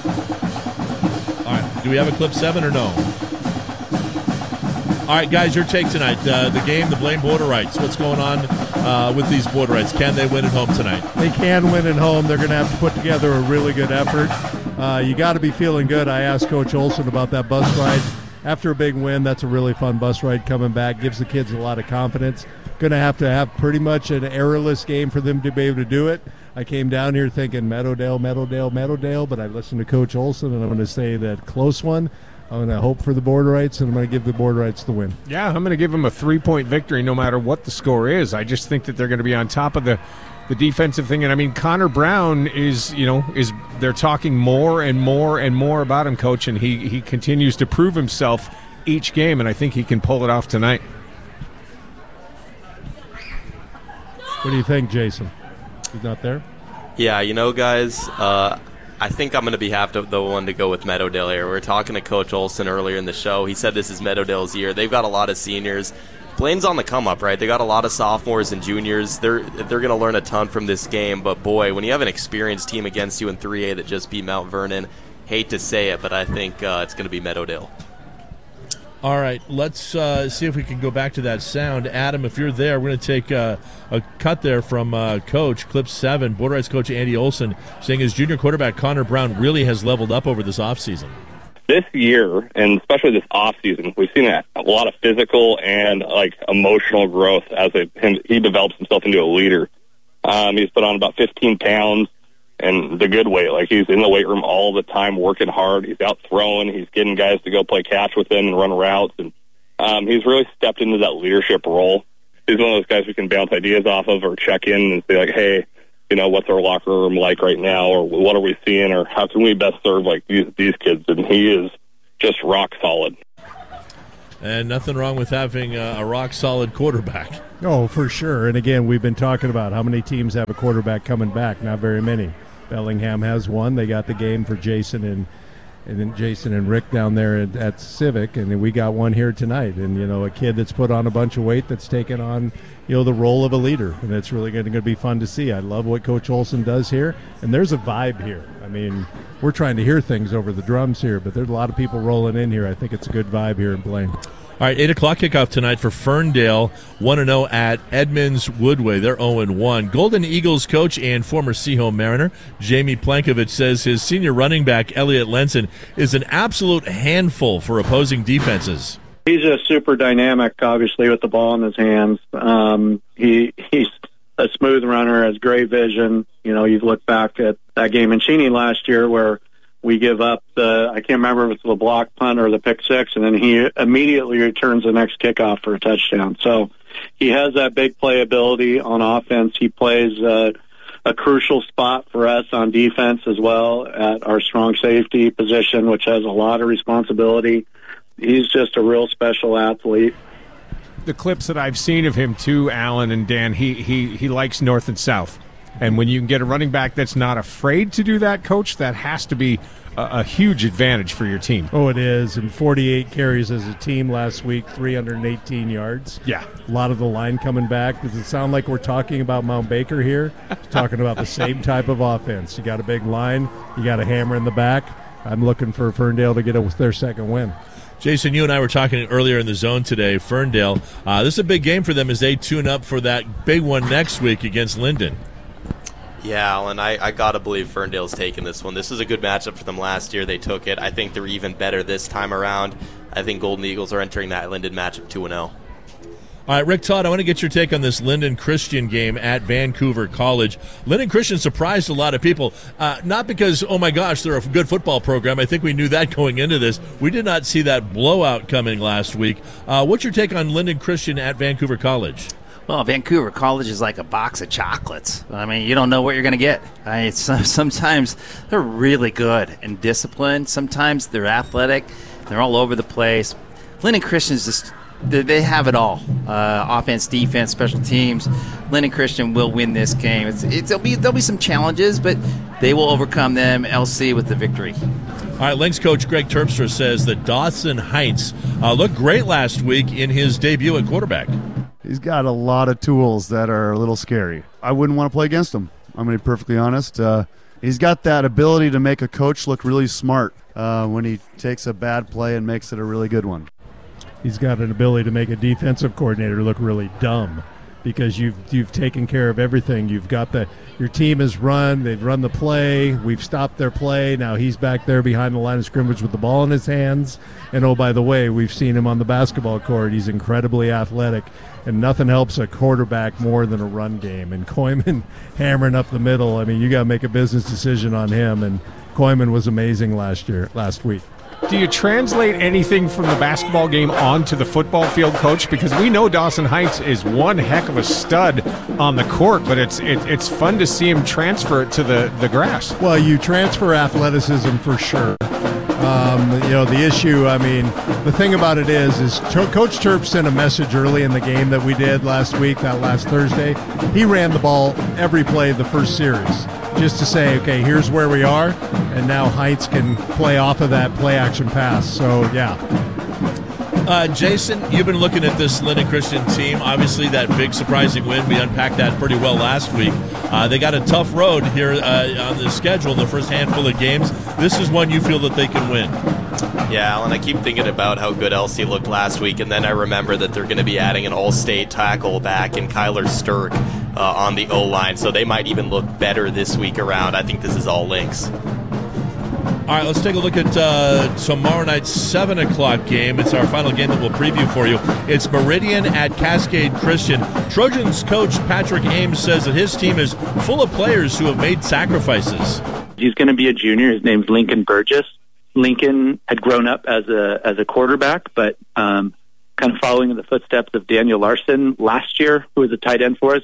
All right. Do we have a clip 7 or no? All right, guys, your take tonight. The game, the Blaine Border Rights. What's going on with these Border Rights? Can they win at home tonight? They can win at home. They're going to have to put together a really good effort. You got to be feeling good. I asked Coach Olson about that bus ride. After a big win, that's a really fun bus ride coming back. Gives the kids a lot of confidence. Going to have pretty much an errorless game for them to be able to do it. I came down here thinking Meadowdale, but I listened to Coach Olson, and I'm going to say that close one. I'm going to hope for the Border Rights, and I'm going to give the Border Rights the win. Yeah, I'm going to give them a 3-point victory no matter what the score is. I just think that they're going to be on top of the defensive thing. And, I mean, Connor Brown is they're talking more and more and more about him, Coach, and he continues to prove himself each game, and I think he can pull it off tonight. What do you think, Jason? He's not there? Yeah, guys, I think I'm going to be the one to go with Meadowdale here. We were talking to Coach Olson earlier in the show. He said this is Meadowdale's year. They've got a lot of seniors. Blaine's on the come-up, right? They got a lot of sophomores and juniors. They're going to learn a ton from this game. But, boy, when you have an experienced team against you in 3A that just beat Mount Vernon, hate to say it, but I think it's going to be Meadowdale. All right, let's see if we can go back to that sound. Adam, if you're there, we're going to take a cut there from Coach, clip 7, Border Rights coach Andy Olson, saying his junior quarterback Connor Brown really has leveled up over this offseason. This year, and especially this offseason, we've seen a lot of physical and emotional growth as he develops himself into a leader. He's put on about 15 pounds. And the good way, he's in the weight room all the time working hard. He's out throwing. He's getting guys to go play catch with him and run routes. And he's really stepped into that leadership role. He's one of those guys we can bounce ideas off of or check in and say, hey, what's our locker room like right now? Or what are we seeing? Or how can we best serve these kids? And he is just rock solid. And nothing wrong with having a rock-solid quarterback. Oh, for sure. And again, we've been talking about how many teams have a quarterback coming back. Not very many. Bellingham has one. They got the game for Jason and Rick down there at Civic, and we got one here tonight. And, a kid that's put on a bunch of weight that's taken on, the role of a leader. And it's really going to be fun to see. I love what Coach Olson does here. And there's a vibe here. I mean, we're trying to hear things over the drums here, but there's a lot of people rolling in here. I think it's a good vibe here in Blaine. All right, 8 o'clock kickoff tonight for Ferndale, 1-0 at Edmonds Woodway. They're 0-1. Golden Eagles coach and former Seaholm Mariner, Jamie Plankovich, says his senior running back, Elliot Lenson, is an absolute handful for opposing defenses. He's just super dynamic, obviously, with the ball in his hands. He's a smooth runner, has great vision. You look back at that game in Cheney last year where we give up I can't remember if it's the block punt or the pick six, and then he immediately returns the next kickoff for a touchdown. So he has that big playability on offense. He plays a crucial spot for us on defense as well at our strong safety position, which has a lot of responsibility. He's just a real special athlete. The clips that I've seen of him too, Alan and Dan, he likes north and south. And when you can get a running back that's not afraid to do that, Coach, that has to be a huge advantage for your team. Oh, it is. And 48 carries as a team last week, 318 yards. Yeah. A lot of the line coming back. Does it sound like we're talking about Mount Baker here? Talking about the same type of offense. You got a big line. You got a hammer in the back. I'm looking for Ferndale to get their second win. Jason, you and I were talking earlier in the zone today. Ferndale, this is a big game for them as they tune up for that big one next week against Linden. Yeah, Alan, I got to believe Ferndale's taking this one. This was a good matchup for them last year. They took it. I think they're even better this time around. I think Golden Eagles are entering that Linden matchup 2-0. All right, Rick Todd, I want to get your take on this Linden Christian game at Vancouver College. Linden Christian surprised a lot of people, not because, oh my gosh, they're a good football program. I think we knew that going into this. We did not see that blowout coming last week. What's your take on Linden Christian at Vancouver College? Well, Vancouver College is like a box of chocolates. I mean, you don't know what you're going to get. Sometimes they're really good and disciplined. Sometimes they're athletic. They're all over the place. Linden Christian's just, they have it all. Offense, defense, special teams. Linden Christian will win this game. There'll be some challenges, but they will overcome them. LC with the victory. All right, Lynx coach Greg Terpstra says that Dawson Heights looked great last week in his debut at quarterback. He's got a lot of tools that are a little scary. I wouldn't want to play against him. I'm going to be perfectly honest. he's got that ability to make a coach look really smart when he takes a bad play and makes it a really good one. He's got an ability to make a defensive coordinator look really dumb because you've taken care of everything. You've got your team has run, they've run the play, we've stopped their play. Now he's back there behind the line of scrimmage with the ball in his hands. And oh, by the way, we've seen him on the basketball court. He's incredibly athletic, and nothing helps a quarterback more than a run game. And Koyman hammering up the middle. I mean, you got to make a business decision on him. And Koyman was amazing last week. Do you translate anything from the basketball game onto the football field, Coach? Because we know Dawson Heights is one heck of a stud on the court, but it's fun to see him transfer it to the grass. Well, you transfer athleticism for sure. The issue, the thing about it is Coach Terp sent a message early in the game that we did last week, that last Thursday. He ran the ball every play of the first series just to say, okay, here's where we are, and now Heights can play off of that play-action pass. So, yeah. Jason, you've been looking at this Linden Christian team. Obviously, that big surprising win, we unpacked that pretty well last week. They got a tough road here on the schedule, the first handful of games. This is one you feel that they can win. Yeah, Alan, I keep thinking about how good LC looked last week, and then I remember that they're going to be adding an all-state tackle back in Kyler Sturck on the O-line, so they might even look better this week around. I think this is all Lynx. All right, let's take a look at tomorrow night's 7 o'clock game. It's our final game that we'll preview for you. It's Meridian at Cascade Christian. Trojans coach Patrick Ames says that his team is full of players who have made sacrifices. He's going to be a junior. His name's Lincoln Burgess. Lincoln had grown up as a quarterback, but kind of following in the footsteps of Daniel Larson last year, who was a tight end for us,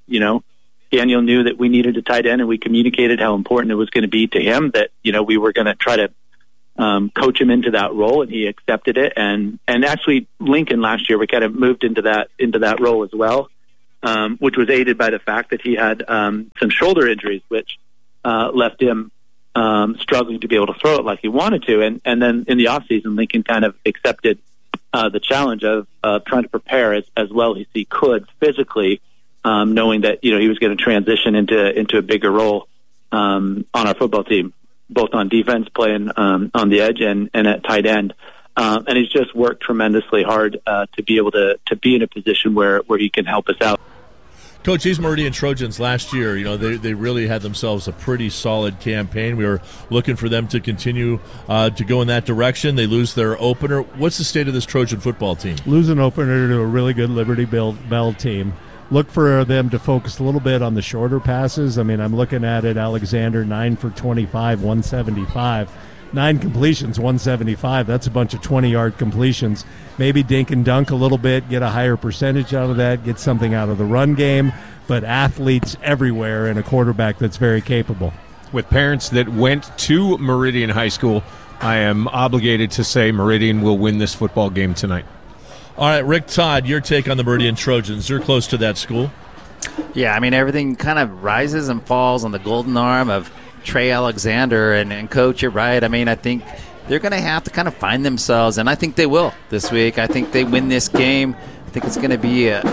Daniel knew that we needed a tight end, and we communicated how important it was going to be to him that, we were going to try to coach him into that role, and he accepted it. And actually Lincoln last year, we kind of moved into that role as well, which was aided by the fact that he had some shoulder injuries, which left him struggling to be able to throw it like he wanted to. And then in the off season, Lincoln kind of accepted the challenge of trying to prepare as well as he could physically, knowing that he was going to transition into a bigger role on our football team, both on defense, playing on the edge and at tight end. And he's just worked tremendously hard to be able to be in a position where he can help us out. Coach, these Meridian Trojans last year, they really had themselves a pretty solid campaign. We were looking for them to continue to go in that direction. They lose their opener. What's the state of this Trojan football team? Lose an opener to a really good Liberty Bell team. Look for them to focus a little bit on the shorter passes. I'm looking at it. Alexander, 9 for 25, 175. 9 completions, 175. That's a bunch of 20-yard completions. Maybe dink and dunk a little bit, get a higher percentage out of that, get something out of the run game. But athletes everywhere and a quarterback that's very capable. With parents that went to Meridian High School, I am obligated to say Meridian will win this football game tonight. All right, Rick Todd, your take on the Meridian Trojans. You're close to that school. Yeah, everything kind of rises and falls on the golden arm of Trey Alexander. And Coach, you're right. I think they're going to have to kind of find themselves, and I think they will this week. I think they win this game. I think it's going to be a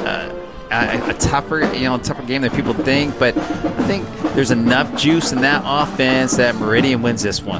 tougher game than people think, but I think there's enough juice in that offense that Meridian wins this one.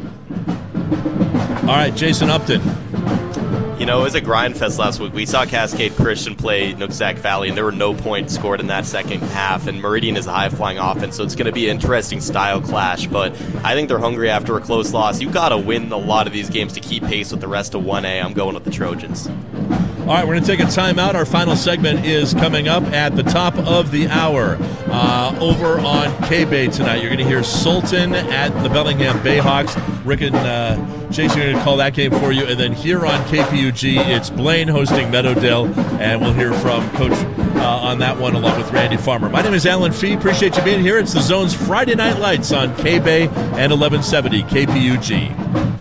All right, Jason Upton. It was a grind fest last week. We saw Cascade Christian play Nooksack Valley, and there were no points scored in that second half. And Meridian is a high-flying offense, so it's going to be an interesting style clash. But I think they're hungry after a close loss. You got to win a lot of these games to keep pace with the rest of 1A. I'm going with the Trojans. All right, we're going to take a timeout. Our final segment is coming up at the top of the hour. Over on K-Bay tonight, you're going to hear Sultan at the Bellingham Bayhawks. Rick and Jason are going to call that game for you. And then here on KPUG, it's Blaine hosting Meadowdale. And we'll hear from Coach on that one along with Randy Farmer. My name is Alan Fee. Appreciate you being here. It's the Zone's Friday Night Lights on K-Bay and 1170 KPUG.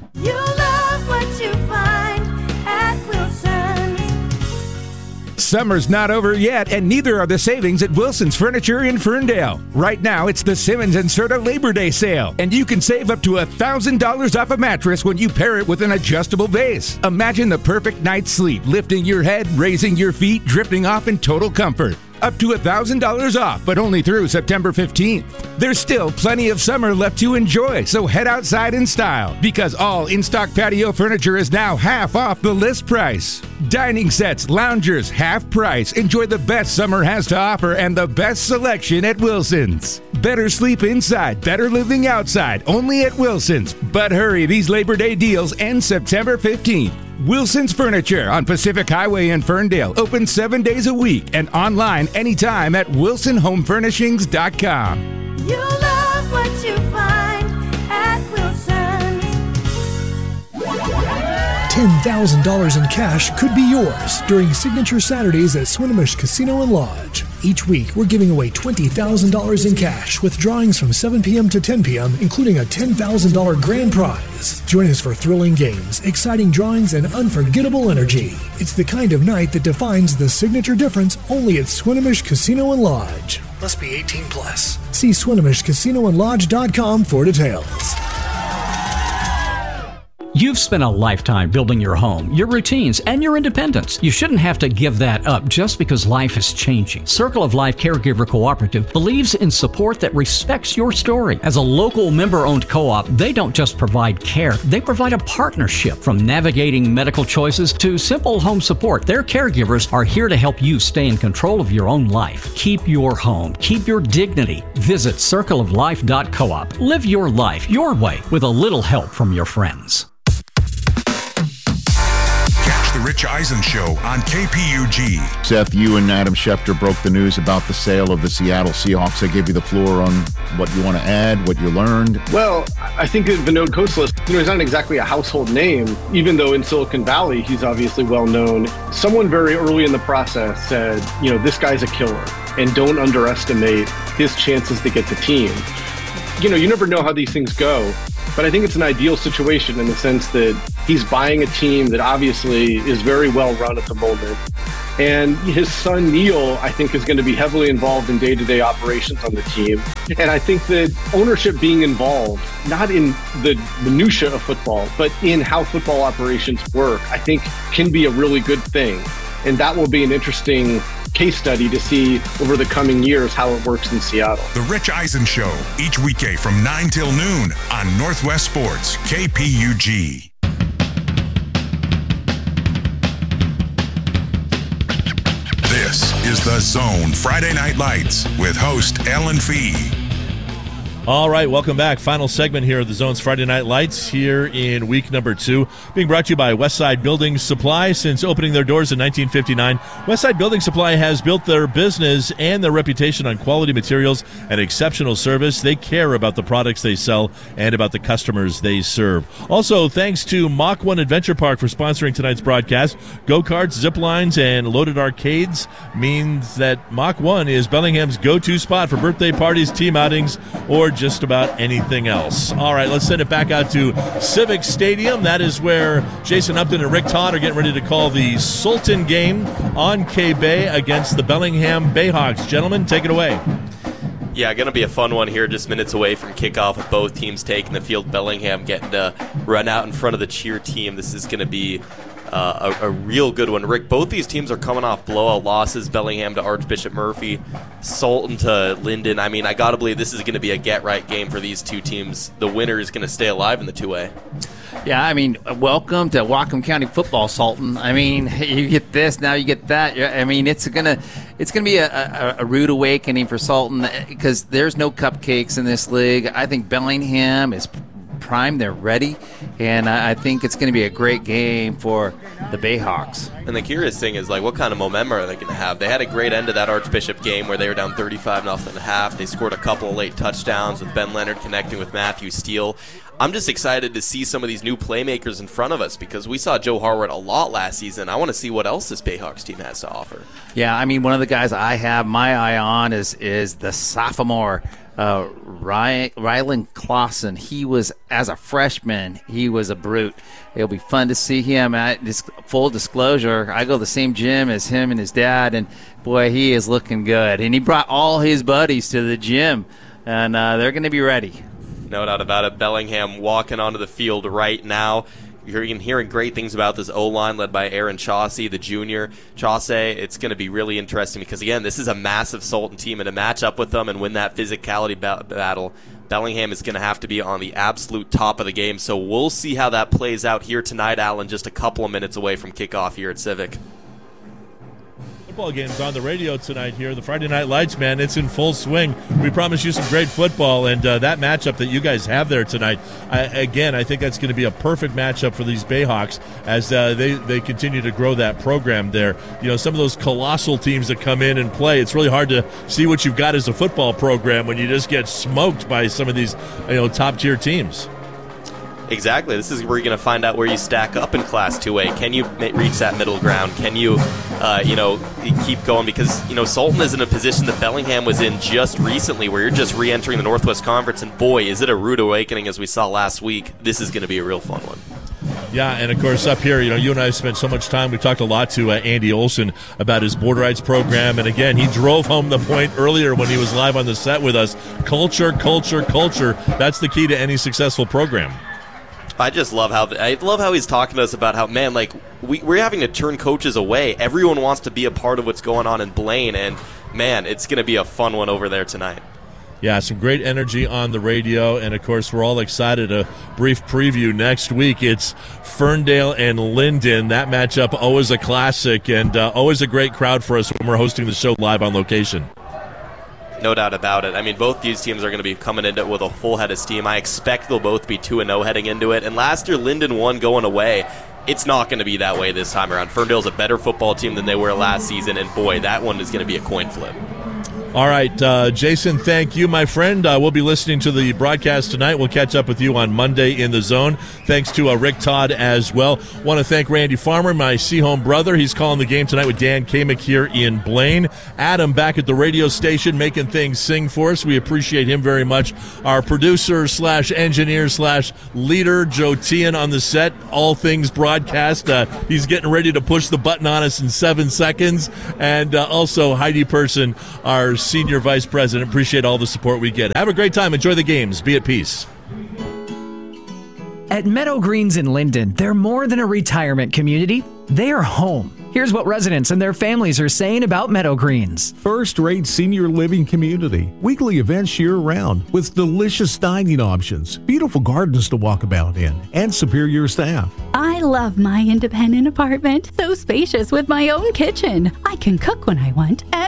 Summer's not over yet, and neither are the savings at Wilson's Furniture in Ferndale. Right now, it's the Simmons and Serta Labor Day sale, and you can save up to $1,000 off a mattress when you pair it with an adjustable base. Imagine the perfect night's sleep, lifting your head, raising your feet, drifting off in total comfort. up to $1,000 off, but only through September 15th. There's still plenty of summer left to enjoy, so head outside in style, because all in-stock patio furniture is now half off the list price. Dining sets, loungers, half price. Enjoy the best summer has to offer and the best selection at Wilson's. Better sleep inside, better living outside, only at Wilson's. But hurry, these Labor Day deals end September 15th. Wilson's Furniture on Pacific Highway in Ferndale, open 7 days a week and online anytime at wilsonhomefurnishings.com. You love what you find at Wilson's. $10,000 in cash could be yours during Signature Saturdays at Swinomish Casino and Lodge. Each week, we're giving away $20,000 in cash with drawings from 7 p.m. to 10 p.m., including a $10,000 grand prize. Join us for thrilling games, exciting drawings, and unforgettable energy. It's the kind of night that defines the signature difference only at Swinomish Casino and Lodge. Must be 18 plus. See SwinomishCasinoandLodge.com for details. You've spent a lifetime building your home, your routines, and your independence. You shouldn't have to give that up just because life is changing. Circle of Life Caregiver Cooperative believes in support that respects your story. As a local member-owned co-op, they don't just provide care, they provide a partnership. From navigating medical choices to simple home support, their caregivers are here to help you stay in control of your own life. Keep your home, keep your dignity. Visit circleoflife.coop. Live your life your way with a little help from your friends. The Rich Eisen Show on KPUG. Seth, you and Adam Schefter broke the news about the sale of the Seattle Seahawks. I gave you the floor on what you want to add, what you learned. Well, I think that Vinod Khosla, he's not exactly a household name, even though in Silicon Valley he's obviously well known. Someone very early in the process said, this guy's a killer, and don't underestimate his chances to get the team. You never know how these things go, but I think it's an ideal situation in the sense that he's buying a team that obviously is very well run at the moment. And his son, Neil, I think is going to be heavily involved in day-to-day operations on the team. And I think that ownership being involved, not in the minutia of football, but in how football operations work, I think can be a really good thing. And that will be an interesting case study to see over the coming years how it works in Seattle. The Rich Eisen Show, each weekday from 9 till noon on Northwest Sports, KPUG. This is The Zone Friday Night Lights with host Alan Fee. All right, welcome back. Final segment here of the Zone's Friday Night Lights here in week number 2. Being brought to you by Westside Building Supply. Since opening their doors in 1959, Westside Building Supply has built their business and their reputation on quality materials and exceptional service. They care about the products they sell and about the customers they serve. Also, thanks to Mach 1 Adventure Park for sponsoring tonight's broadcast. Go-karts, zip lines, and loaded arcades means that Mach 1 is Bellingham's go-to spot for birthday parties, team outings, or just about anything else. All right, let's send it back out to Civic Stadium. That is where Jason Upton and Rick Todd are getting ready to call the Sultan game on K-Bay against the Bellingham Bayhawks. Gentlemen, take it away. Yeah, going to be a fun one here, just minutes away from kickoff with both teams taking the field. Bellingham getting to run out in front of the cheer team. This is going to be a real good one. Rick, both these teams are coming off blowout losses. Bellingham to Archbishop Murphy, Sultan to Linden. I mean, I got to believe this is going to be a get-right game for these two teams. The winner is going to stay alive in the 2A. Yeah, I mean, welcome to Whatcom County football, Sultan. I mean, you get this, now you get that. I mean, it's gonna be a rude awakening for Sultan because there's no cupcakes in this league. I think Bellingham is prime, they're ready, and I think it's going to be a great game for the Bayhawks. And the curious thing is, what kind of momentum are they going to have? They had a great end to that Archbishop game where they were down 35-0 at half. They scored a couple of late touchdowns with Ben Leonard connecting with Matthew Steele. I'm just excited to see some of these new playmakers in front of us because we saw Joe Harwood a lot last season. I want to see what else this Bayhawks team has to offer. Yeah, I mean, one of the guys I have my eye on is the sophomore Rylan Clausen. He was, as a freshman, he was a brute. It'll be fun to see him. Full disclosure, I go to the same gym as him and his dad, and boy, he is looking good. And he brought all his buddies to the gym, and they're going to be ready. No doubt about it. Bellingham walking onto the field right now. You're hearing great things about this O-line led by Aaron Chauncey, the junior. Chauncey, it's going to be really interesting because, again, this is a massive Sultan team, and to match up with them and win that physicality battle, Bellingham is going to have to be on the absolute top of the game. So we'll see how that plays out here tonight, Alan, just a couple of minutes away from kickoff here at Civic. Football games on the radio tonight here. The Friday Night Lights, man, it's in full swing. We promise you some great football, and that matchup that you guys have there tonight, I think that's going to be a perfect matchup for these Bayhawks as they continue to grow that program there. You know, some of those colossal teams that come in and play, it's really hard to see what you've got as a football program when you just get smoked by some of these, top-tier teams. Exactly. This is where you're going to find out where you stack up in Class 2A. Can you reach that middle ground? Can you, keep going? Because, Sultan is in a position that Bellingham was in just recently where you're just re-entering the Northwest Conference, and boy, is it a rude awakening as we saw last week. This is going to be a real fun one. Yeah, and of course up here, you and I spent so much time. We talked a lot to Andy Olson about his Border Rights program, and again, he drove home the point earlier when he was live on the set with us. Culture, culture, culture. That's the key to any successful program. I love how he's talking to us about how, man, like we're having to turn coaches away. Everyone wants to be a part of what's going on in Blaine, and man, it's going to be a fun one over there tonight. Yeah, some great energy on the radio, and of course we're all excited. A brief preview next week. It's Ferndale and Linden. That matchup, always a classic, and always a great crowd for us when we're hosting the show live on location. No doubt about it. I mean, both these teams are going to be coming into it with a full head of steam. I expect they'll both be 2-0 heading into it. And last year, Linden won going away. It's not going to be that way this time around. Ferndale's a better football team than they were last season, and boy, that one is going to be a coin flip. All right, Jason, thank you, my friend. We'll be listening to the broadcast tonight. We'll catch up with you on Monday in the Zone. Thanks to Rick Todd as well. Want to thank Randy Farmer, my Seahome brother. He's calling the game tonight with Dan Kamick here in Blaine. Adam back at the radio station making things sing for us. We appreciate him very much. Our producer / engineer / leader, Joe Tian, on the set, all things broadcast. He's getting ready to push the button on us in 7 seconds. And also Heidi Person, our Senior Vice President. Appreciate all the support we get. Have a great time. Enjoy the games. Be at peace. At Meadow Greens in Linden, they're more than a retirement community. They are home. Here's what residents and their families are saying about Meadow Greens. First-rate senior living community. Weekly events year-round with delicious dining options, beautiful gardens to walk about in, and superior staff. I love my independent apartment. So spacious with my own kitchen. I can cook when I want and